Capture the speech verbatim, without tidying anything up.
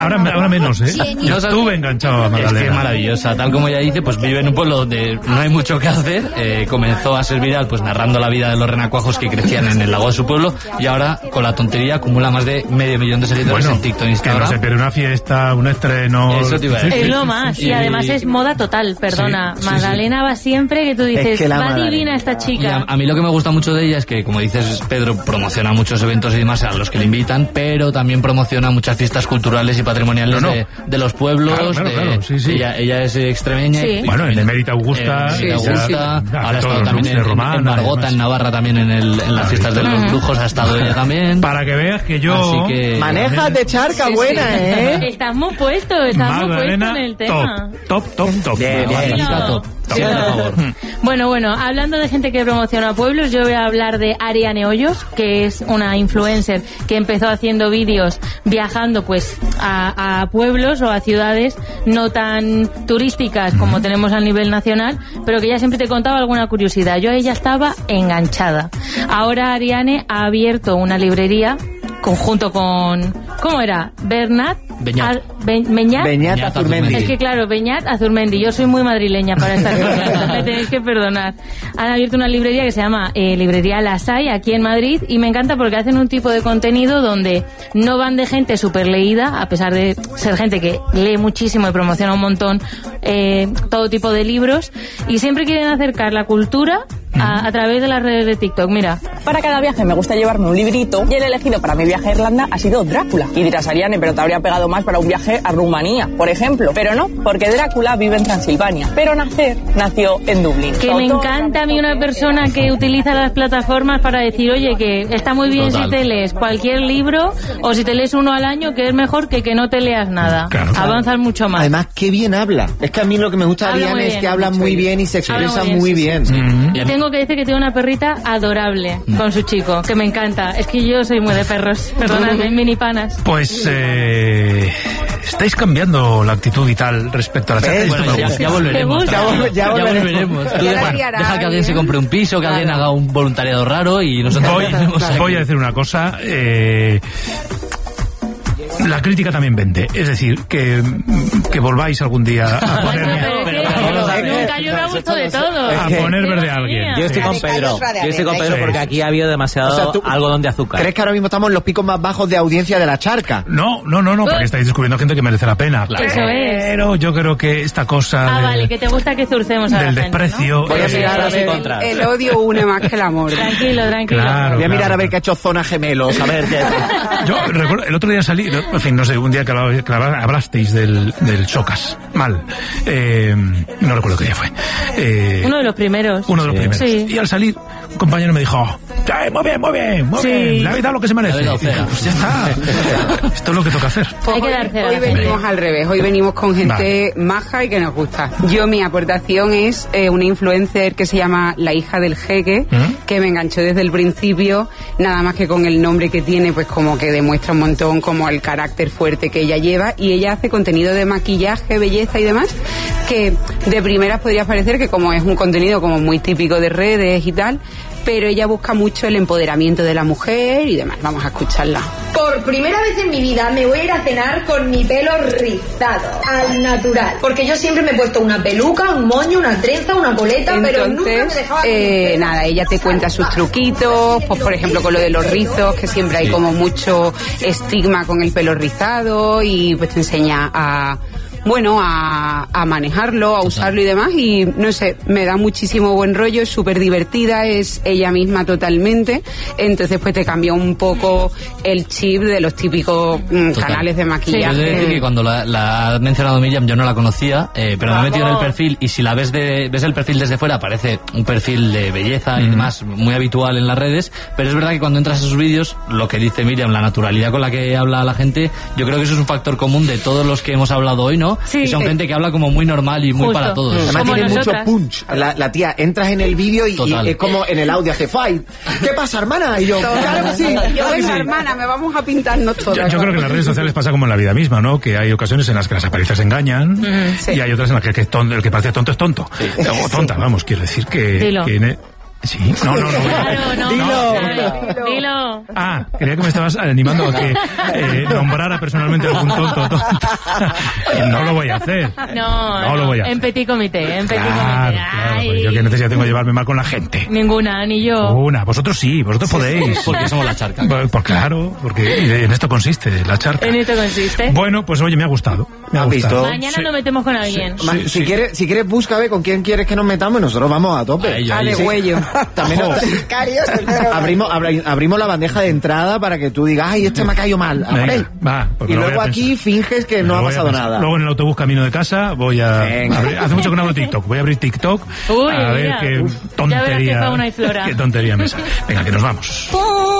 Ahora, ahora menos, ¿eh? Yo estuve enganchado a Magdalena. Es que es maravillosa. Tal como ella dice, pues vive en un pueblo donde no hay mucho que hacer. Eh, comenzó a ser viral pues narrando la vida de los renacuajos que crecían en el lago de su pueblo, y ahora con la tontería acumula más de medio millón de seguidores bueno, en TikTok e Instagram. Que no se pierde una fiesta, un estreno. Eso te iba a decir. Es lo más. Y, y además es moda total, perdona. Sí, Magdalena sí, sí. va siempre que tú dices, es que va Magdalena. Divina esta chica. A, a mí lo que me gusta mucho de ella es que, como dices, Pedro promociona muchos eventos y demás a los que le invitan, pero también promociona muchas fiestas culturales y patrimoniales no, no. De, de los pueblos. Claro, claro, de, claro, sí, sí. Ella, ella es extremeña. Sí. Bueno, en Emérita Augusta. En Emérita sí, Augusta. Sí, sí. Ahora ha estado también en, Romana, en Margota, en Navarra, también en, el, en las fiestas de los brujos ha estado ella también. Para que veas que yo... Así que... Manejas de charca sí, buena, sí. ¿eh? Estás muy puesto, estás muy puesto en el tema. Top, top, top, top. Bien, bien. Top. Sí, por favor. Bueno, bueno, hablando de gente que promociona pueblos, yo voy a hablar de Ariane Hoyos, que es una influencer que empezó haciendo vídeos viajando pues a, a pueblos o a ciudades no tan turísticas como mm. tenemos a nivel nacional, pero que ella siempre te contaba alguna curiosidad. Yo a ella estaba enganchada. Ahora Ariane ha abierto una librería conjunto con... ¿Cómo era? Bernat... Beñat. Be, Beñat. Beñat Azurmendi. Es que claro, Beñat Azurmendi. Yo soy muy madrileña para estas cosas. Me tenéis que perdonar. Han abierto una librería que se llama eh, Librería Las Hay, aquí en Madrid, y me encanta porque hacen un tipo de contenido donde no van de gente súper leída, a pesar de ser gente que lee muchísimo y promociona un montón eh, todo tipo de libros, y siempre quieren acercar la cultura A, a través de las redes de TikTok. Mira. Para cada viaje me gusta llevarme un librito, y el elegido para mi viaje a Irlanda ha sido Drácula. Y dirás, Ariane, pero te habría pegado más para un viaje a Rumanía, por ejemplo. Pero no, porque Drácula vive en Transilvania, pero nacer nació en Dublín. Que me encanta a mí una persona que utiliza las plataformas para decir, oye, que está muy bien Total. Si te lees cualquier libro o si te lees uno al año, que es mejor que que no te leas nada. Claro. Avanzas mucho más. Además, qué bien habla. Es que a mí lo que me gusta de Ariane es que habla muy bien y se expresa muy bien. Sí, sí. Mm-hmm. Tengo que decir que tiene una perrita adorable mm. con su chico, que me encanta. Es que yo soy muy de perros. Perdonadme, mini panas. Pues eh, estáis cambiando la actitud vital respecto a la charla. Bueno, ya, ya volveremos. Ya, vol- ya volveremos. Tú deja, bueno, deja que alguien se compre un piso, que claro. alguien haga un voluntariado raro y nosotros voy, voy a decir una cosa. Eh, La crítica también vende, es decir, que, que volváis algún día a poner... Nunca yo me ha gustado de todo. A poner verde a alguien. Yo estoy con Pedro, yo estoy con Pedro porque aquí ha habido demasiado o sea, tú, algodón de azúcar. ¿Crees que ahora mismo estamos en los picos más bajos de audiencia de la charca? No, no, no, no, porque estáis descubriendo gente que merece la pena. Claro. Eso es. Pero yo creo que esta cosa... Ah, de, vale, que te gusta que zurcemos a del la gente, desprecio... ¿no? Voy a mirar a ver, el, el odio une más que el amor. Tranquilo, tranquilo. Claro, voy a mirar claro. a ver qué ha hecho Zona Gemelos, a ver qué... Yo recuerdo, el otro día salí, en fin, no sé, un día que hablasteis del, del Chocas, mal. Eh, no recuerdo qué día fue. Eh, uno de los primeros. Uno de los sí. primeros. Sí. Y al salir, un compañero me dijo, oh, muy bien, muy bien, muy sí. bien, le habéis dado lo que se merece. Y dije, pues ya está. Esto es lo que toca hacer. Pues Hay que dar cera. Hoy venimos al revés, hoy venimos con gente vale. maja y que nos gusta. Yo, mi aportación es eh, una influencer que se llama La Hija del Jeque, ¿Mm? que me enganchó desde el principio, nada más que con el nombre que tiene, pues como que demuestra un montón como el carácter fuerte que ella lleva, y ella hace contenido de maquillaje, belleza y demás, que de primeras podría parecer que como es un contenido como muy típico de redes y tal, pero ella busca mucho el empoderamiento de la mujer y demás. Vamos a escucharla. Por primera vez en mi vida me voy a ir a cenar con mi pelo rizado, al natural, porque yo siempre me he puesto una peluca, un moño, una trenza, una coleta. Entonces, pero nunca me dejaba eh, nada, ella te cuenta sus truquitos, pues por ejemplo con lo de los rizos, que siempre hay como mucho estigma con el pelo rizado, y pues te enseña a... bueno, a, a manejarlo, a usarlo y demás, y no sé, me da muchísimo buen rollo, es súper divertida, es ella misma totalmente, entonces pues te cambia un poco el chip de los típicos mm, canales de maquillaje. Sí, es decir que cuando la, la ha mencionado Miriam yo no la conocía, eh, pero me he metido en el perfil, y si la ves de ves el perfil desde fuera, parece un perfil de belleza mm. y demás, muy habitual en las redes, pero es verdad que cuando entras a sus vídeos, lo que dice Miriam, la naturalidad con la que habla la gente, yo creo que eso es un factor común de todos los que hemos hablado hoy, ¿no? Sí. Y son gente que habla como muy normal y muy Justo. Para todos. Además como tiene nosotras. Mucho punch. La, la tía, entras en el vídeo y, y es como en el audio hace fight. ¿Qué pasa, hermana? Y yo, claro que sí. Yo vengo, sí. hermana, me vamos a pintarnos todas. Yo, yo creo que en las redes sociales pasa como en la vida misma, ¿no? Que hay ocasiones en las que las apariencias engañan mm, sí. y hay otras en las que el que, tonto, el que parece tonto es tonto. Sí. O tonta, vamos, quiero decir que... que Sí, no, no, no. Claro, no. Dilo. Dilo. Dilo. Ah, creía que me estabas animando a que eh, nombrara personalmente algún tonto o tonta. No lo voy a hacer. No, No lo voy a hacer. En petit comité, en petit Claro, comité. claro, Ay. pues yo qué necesidad tengo de llevarme mal con la gente. Ninguna, ni yo. Una, vosotros sí, vosotros podéis. Porque somos la charca. Pues, pues claro, porque en esto consiste, la charca. En esto consiste. Bueno, pues oye, me ha gustado. Me ha ¿Has visto? gustado. Mañana Sí. nos metemos con alguien. Ma- Sí, si, sí. Quieres, si quieres, busca a ver con quién quieres que nos metamos y nosotros vamos a tope. A ello, Ah, de Sí. huello. También Ojo. nos- abrimos, abri- abrimos la bandeja de entrada para que tú digas, ay, este me ha caído mal. A por Venga, él. va, pues Y lo voy luego a aquí pensar. finges que Me no lo ha voy a pasado pensar. nada. Luego en el autobús camino de casa voy a... Venga. abrir- hace mucho que no abro TikTok. Voy a abrir TikTok Uy, a ver mira. qué Uf. tontería... Ya verás qué fauna y flora. Qué tontería me sale. Venga, que nos vamos.